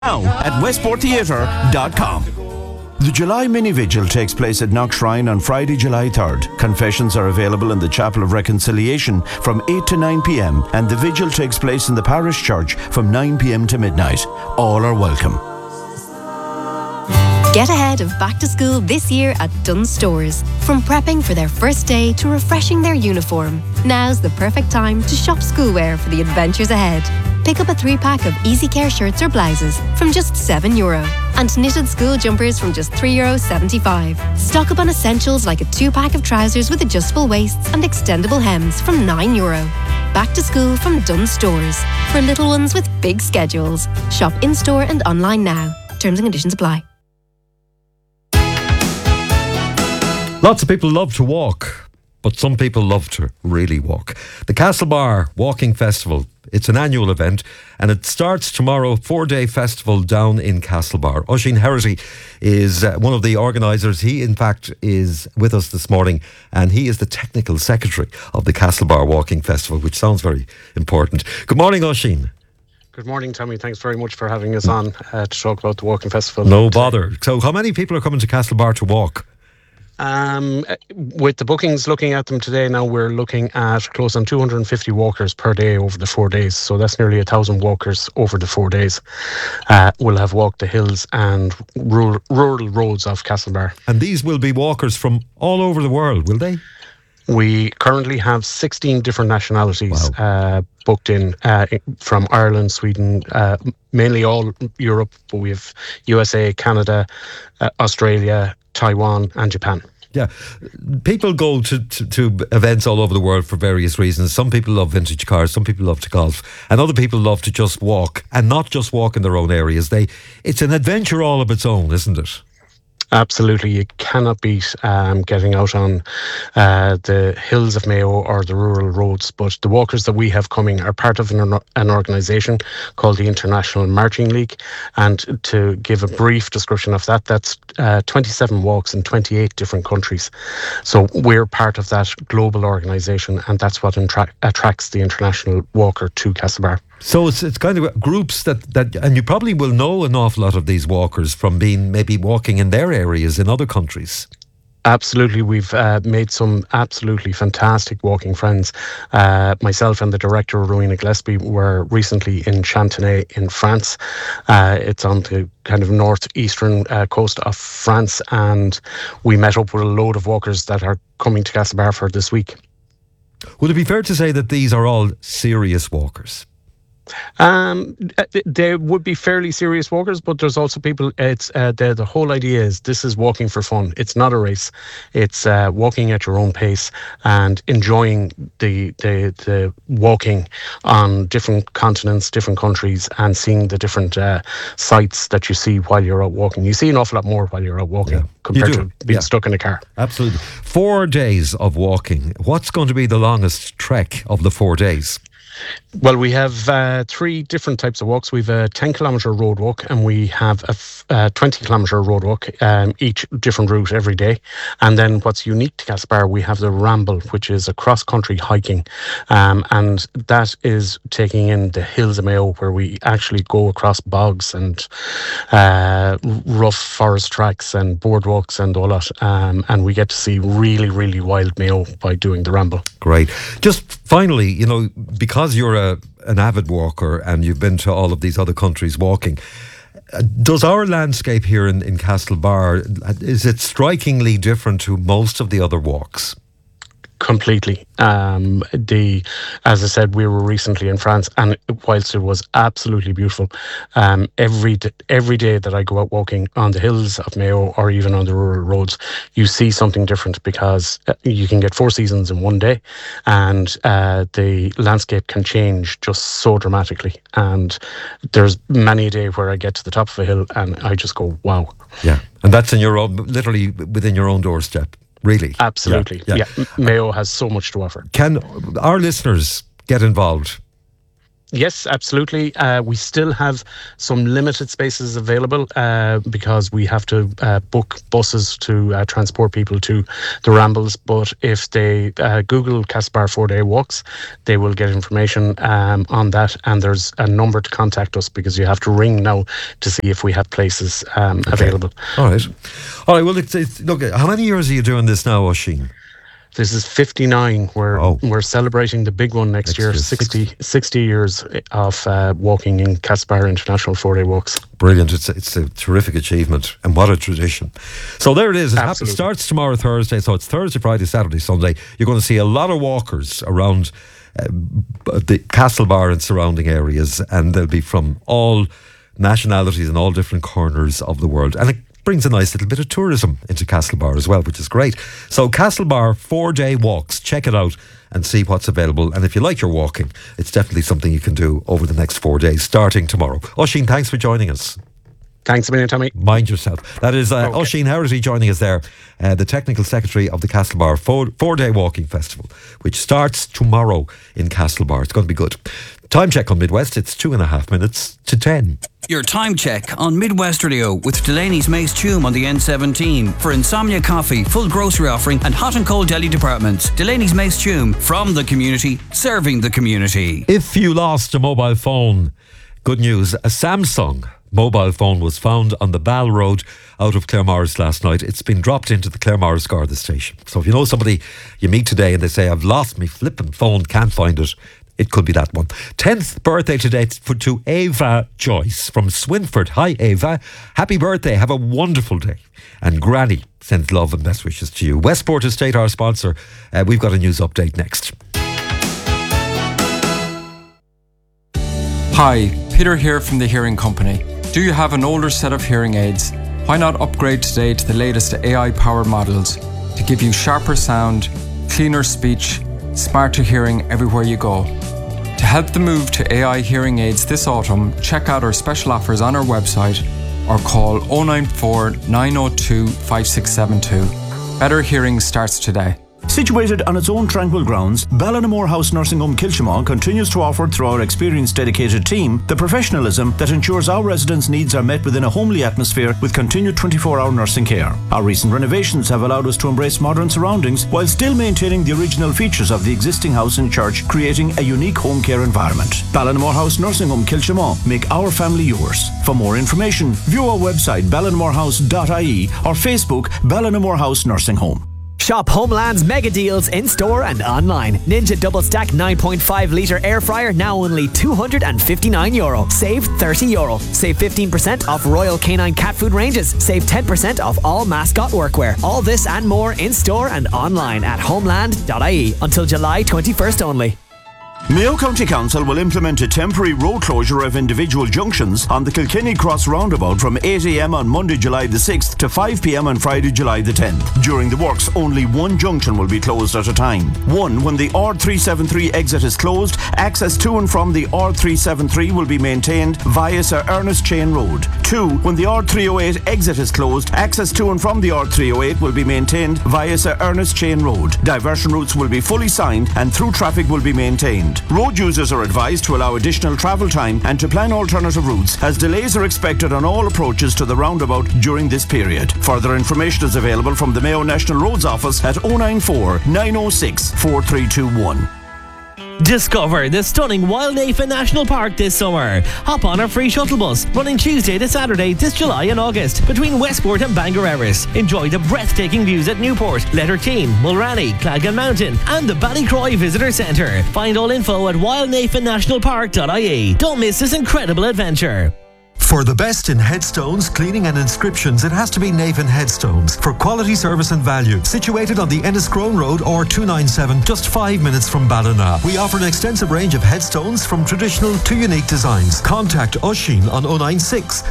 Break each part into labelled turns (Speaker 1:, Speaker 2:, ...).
Speaker 1: Now at westporttheatre.com. The July Mini Vigil takes place at Knockshrine on Friday, July 3rd. Confessions are available in the Chapel of Reconciliation from 8 to 9 p.m. and the vigil takes place in the parish church from 9 p.m. to midnight. All are welcome.
Speaker 2: Get ahead of back to school this year at Dunnes Stores. From prepping for their first day to refreshing their uniform, now's the perfect time to shop schoolwear for the adventures ahead. Pick up a 3-pack of Easy Care shirts or blouses from just €7 and knitted school jumpers from just €3.75. Stock up on essentials like a 2-pack of trousers with adjustable waists and extendable hems from €9. Back to school from Dunnes Stores. For little ones with big schedules. Shop in-store and online now. Terms and conditions apply.
Speaker 3: Lots of people love to walk, but some people love to really walk. The Castlebar Walking Festival, it's an annual event and it starts tomorrow, 4-day festival down in Castlebar. Oisín Herity is one of the organisers. He, in fact, is with us this morning and he is the technical secretary of the Castlebar Walking Festival, which sounds very important. Good morning, Oisín.
Speaker 4: Good morning, Tommy. Thanks very much for having us on to talk about the Walking Festival.
Speaker 3: No bother. So how many people are coming to Castlebar to walk?
Speaker 4: With the bookings, looking at them today now, we're looking at close on 250 walkers per day over the 4 days. So that's nearly 1,000 walkers over the 4 days. Will have walked the hills and rural roads of Castlebar.
Speaker 3: And these will be walkers from all over the world, will they?
Speaker 4: We currently have 16 different nationalities booked in from Ireland, Sweden, mainly all Europe, but we have USA, Canada, Australia, Taiwan and Japan.
Speaker 3: Yeah, people go to events all over the world for various reasons. Some people love vintage cars, some people love to golf, and other people love to just walk, and not just walk in their own areas. It's an adventure all of its own, isn't it?
Speaker 4: Absolutely. You cannot beat getting out on the hills of Mayo or the rural roads. But the walkers that we have coming are part of an organisation called the International Marching League. And to give a brief description of that, that's 27 walks in 28 different countries. So we're part of that global organisation, and that's what attracts the international walker to Castlebar.
Speaker 3: So it's kind of groups that and you probably will know an awful lot of these walkers from being maybe walking in their areas in other countries.
Speaker 4: Absolutely. We've made some absolutely fantastic walking friends. Myself and the director, Rowena Gillespie, were recently in Chantenay in France. It's on the kind of northeastern coast of France, and we met up with a load of walkers that are coming to Castlebar for this week.
Speaker 3: Would it be fair to say that these are all serious walkers?
Speaker 4: They would be fairly serious walkers, but there's also people. It's the whole idea is this is walking for fun. It's not a race. It's walking at your own pace and enjoying the walking on different continents, different countries, and seeing the different sights that you see while you're out walking. You see an awful lot more while you're out walking compared to being stuck in a car.
Speaker 3: Absolutely. 4 days of walking. What's going to be the longest trek of the 4 days?
Speaker 4: Well, we have 3 different types of walks. We've a 10-kilometre road walk and we have a 20-kilometre road walk, each different route every day. And then what's unique to Castlebar, we have the Ramble, which is a cross-country hiking. And that is taking in the hills of Mayo, where we actually go across bogs and rough forest tracks and boardwalks and all that. And we get to see really, really wild Mayo by doing the Ramble.
Speaker 3: Great. Just finally, because you're an avid walker and you've been to all of these other countries walking, does our landscape here in Castlebar, is it strikingly different to most of the other walks?
Speaker 4: Completely. As I said, we were recently in France, and whilst it was absolutely beautiful, every day that I go out walking on the hills of Mayo or even on the rural roads, you see something different, because you can get 4 seasons in one day, and the landscape can change just so dramatically. And there's many a day where I get to the top of a hill and I just go, wow.
Speaker 3: Yeah, and that's in your own, literally within your own doorstep. Really?
Speaker 4: Absolutely. Yeah. Mayo has so much to offer.
Speaker 3: Can our listeners get involved?
Speaker 4: Yes, absolutely. We still have some limited spaces available because we have to book buses to transport people to the Rambles. But if they Google Castlebar 4-day walks, they will get information on that. And there's a number to contact us because you have to ring now to see if we have places available.
Speaker 3: All right. Well, look, how many years are you doing this now, Oisín?
Speaker 4: This is 59. We're celebrating the big one next year, 60 years of walking in Castlebar International 4-day walks.
Speaker 3: Brilliant. It's a terrific achievement, and what a tradition. So there it is. It starts tomorrow, Thursday. So it's Thursday, Friday, Saturday, Sunday. You're going to see a lot of walkers around the Castlebar and surrounding areas, and they'll be from all nationalities and all different corners of the world. And it brings a nice little bit of tourism into Castlebar as well, which is great. So Castlebar 4-day walks, check it out and see what's available. And if you like your walking, it's definitely something you can do over the next 4 days, starting tomorrow. Oisín, thanks for joining us.
Speaker 4: Thanks a million, Tommy.
Speaker 3: Mind yourself. That is Oisín Herity joining us there, the Technical Secretary of the Castlebar 4-day Walking Festival, which starts tomorrow in Castlebar. It's going to be good. Time check on Midwest, it's 2.5 minutes to 10.
Speaker 5: Your time check on Midwest Radio with Delaney's Mace Tume on the N17 for Insomnia Coffee, full grocery offering and hot and cold deli departments. Delaney's Mace Tume, from the community, serving the community.
Speaker 3: If you lost a mobile phone, good news, a Samsung mobile phone was found on the Ball Road out of Claremorris last night. It's been dropped into the Claremorris Garda station. So if you know somebody you meet today and they say, I've lost my flipping phone, can't find it, it could be that one. 10th birthday today to Ava Joyce from Swinford. Hi, Ava. Happy birthday. Have a wonderful day. And Granny sends love and best wishes to you. Westport Estate, our sponsor. We've got a news update next.
Speaker 6: Hi, Peter here from the Hearing Company. Do you have an older set of hearing aids? Why not upgrade today to the latest AI-powered models to give you sharper sound, cleaner speech, smarter hearing everywhere you go? To help the move to AI hearing aids this autumn, check out our special offers on our website or call 094 902 5672. Better hearing starts today.
Speaker 1: Situated on its own tranquil grounds, Ballinamore House Nursing Home Kilchimau continues to offer, through our experienced dedicated team, the professionalism that ensures our residents' needs are met within a homely atmosphere with continued 24-hour nursing care. Our recent renovations have allowed us to embrace modern surroundings while still maintaining the original features of the existing house and church, creating a unique home care environment. Ballinamore House Nursing Home Kilchimau. Make our family yours. For more information, view our website ballinmorehouse.ie or Facebook Ballinamore House Nursing Home.
Speaker 7: Shop Homeland's mega deals in store and online. Ninja Double Stack 9.5 litre air fryer now only €259. Save €30. Save 15% off Royal Canine cat food ranges. Save 10% off all mascot workwear. All this and more in store and online at homeland.ie until July 21st only.
Speaker 1: Mayo County Council will implement a temporary road closure of individual junctions on the Kilkenny Cross roundabout from 8 a.m. on Monday, July the 6th to 5 p.m. on Friday, July the 10th. During the works, only one junction will be closed at a time. One, when the R373 exit is closed, access to and from the R373 will be maintained via Sir Ernest Chain Road. Two, when the R308 exit is closed, access to and from the R308 will be maintained via Sir Ernest Chain Road. Diversion routes will be fully signed and through traffic will be maintained. Road users are advised to allow additional travel time and to plan alternative routes, as delays are expected on all approaches to the roundabout during this period. Further information is available from the Mayo National Roads Office at 094 906 4321.
Speaker 8: Discover the stunning Wildnafen National Park this summer. Hop on our free shuttle bus running Tuesday to Saturday this July and August between Westport and Bangor Erris. Enjoy the breathtaking views at Newport, Letterkeene, Mulranny, Clagan Mountain and the Ballycroy Visitor Centre. Find all info at wildnafennationalpark.ie. Don't miss this incredible adventure.
Speaker 9: For the best in headstones, cleaning and inscriptions, it has to be Navan Headstones. For quality service and value. Situated on the Enniscrone Road or 297, just 5 minutes from Ballina. We offer an extensive range of headstones from traditional to unique designs. Contact Oisín on 096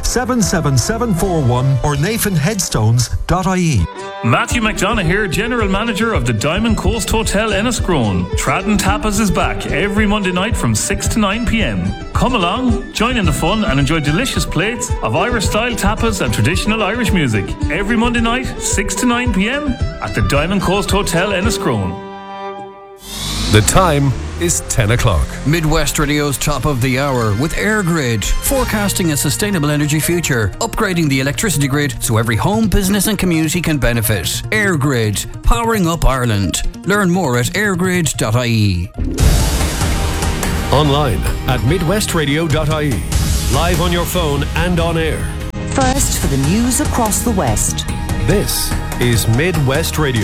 Speaker 9: 77741 or navanheadstones.ie.
Speaker 10: Matthew McDonough here, General Manager of the Diamond Coast Hotel Enniscrone. Tradden Tapas is back every Monday night from 6 to 9 p.m. Come along, join in the fun and enjoy delicious plates of Irish-style tapas and traditional Irish music. Every Monday night, 6 to 9 p.m. at the Diamond Coast Hotel Enniscrone.
Speaker 11: The time is 10 o'clock.
Speaker 5: Midwest Radio's top of the hour with AirGrid, forecasting a sustainable energy future, upgrading the electricity grid so every home, business and community can benefit. AirGrid, powering up Ireland. Learn more at airgrid.ie.
Speaker 11: Online at midwestradio.ie. Live on your phone and on air.
Speaker 12: First for the news across the West.
Speaker 11: This is Midwest Radio.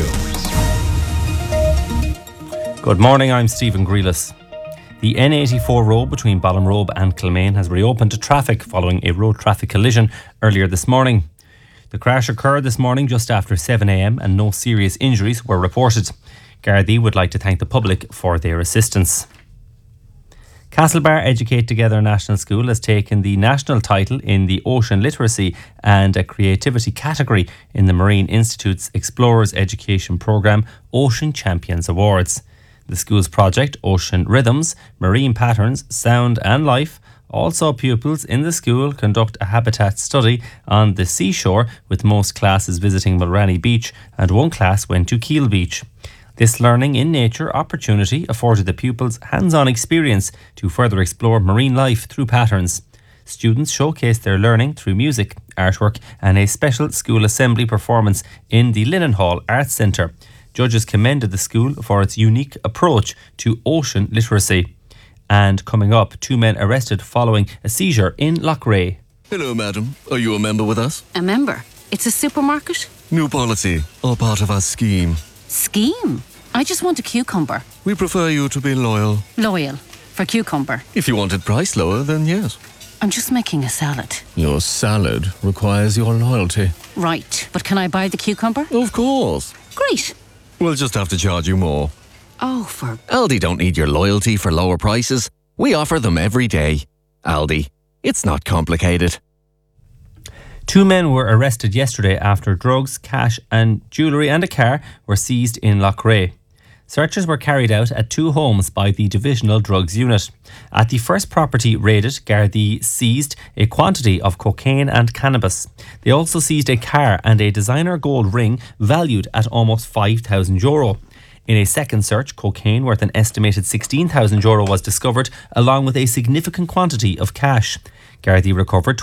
Speaker 13: Good morning, I'm Stephen Grealis. The N84 road between Ballinrobe and Kilmaine has reopened to traffic following a road traffic collision earlier this morning. The crash occurred this morning just after 7 a.m. and no serious injuries were reported. Gardaí would like to thank the public for their assistance. Castlebar Educate Together National School has taken the national title in the Ocean Literacy and Creativity category in the Marine Institute's Explorers Education Programme Ocean Champions Awards. The school's project, Ocean Rhythms, Marine Patterns, Sound and Life, all saw pupils in the school conduct a habitat study on the seashore, with most classes visiting Mulranny Beach and one class went to Keel Beach. This learning in nature opportunity afforded the pupils hands-on experience to further explore marine life through patterns. Students showcased their learning through music, artwork and a special school assembly performance in the Linen Hall Arts Centre. Judges commended the school for its unique approach to ocean literacy. And coming up, 2 men arrested following a seizure in Loughrea.
Speaker 14: Hello, madam. Are you a member with us?
Speaker 15: A member? It's a supermarket?
Speaker 14: New policy, all part of our scheme.
Speaker 15: Scheme? I just want a cucumber.
Speaker 14: We prefer you to be loyal.
Speaker 15: Loyal? For cucumber?
Speaker 14: If you wanted price lower, then yes.
Speaker 15: I'm just making a salad.
Speaker 14: Your salad requires your loyalty.
Speaker 15: Right, but can I buy the cucumber?
Speaker 14: Of course.
Speaker 15: Great.
Speaker 14: We'll just have to charge you more.
Speaker 15: Oh, for...
Speaker 14: Aldi don't need your loyalty for lower prices. We offer them every day. Aldi. It's not complicated.
Speaker 13: 2 men were arrested yesterday after drugs, cash and jewellery and a car were seized in Loughrea. Searches were carried out at 2 homes by the Divisional Drugs Unit. At the first property raided, Gardaí seized a quantity of cocaine and cannabis. They also seized a car and a designer gold ring valued at almost €5,000. In a second search, cocaine worth an estimated €16,000 was discovered, along with a significant quantity of cash. Gardaí recovered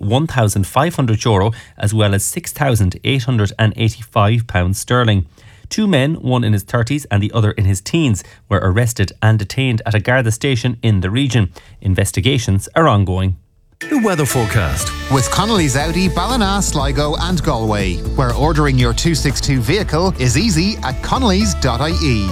Speaker 13: €21,500 as well as £6,885 sterling. 2 men, one in his 30s and the other in his teens, were arrested and detained at a Garda station in the region. Investigations are ongoing.
Speaker 11: The weather forecast.
Speaker 16: With Connolly's Audi, Ballina, Sligo and Galway, where ordering your 262 vehicle is easy at connellys.ie.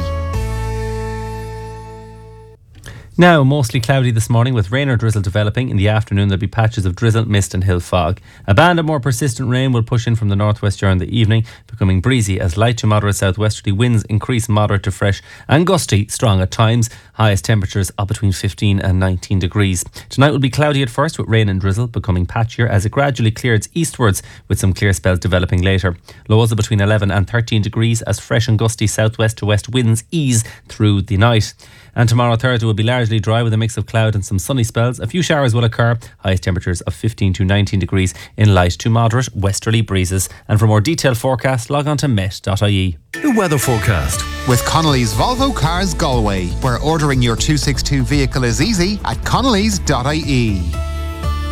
Speaker 13: Now, mostly cloudy this morning with rain or drizzle developing. In the afternoon, there'll be patches of drizzle, mist and hill fog. A band of more persistent rain will push in from the northwest during the evening, becoming breezy as light to moderate southwesterly winds increase moderate to fresh and gusty, strong at times. Highest temperatures up between 15 and 19 degrees. Tonight will be cloudy at first with rain and drizzle, becoming patchier as it gradually clears eastwards with some clear spells developing later. Lows are between 11 and 13 degrees as fresh and gusty southwest to west winds ease through the night. And tomorrow, Thursday, will be largely dry with a mix of cloud and some sunny spells. A few showers will occur. Highest temperatures of 15 to 19 degrees in light to moderate westerly breezes. And for more detailed forecast, log on to met.ie.
Speaker 11: The weather forecast.
Speaker 16: With Connolly's Volvo Cars Galway, where ordering your 262 vehicle is easy at connellys.ie.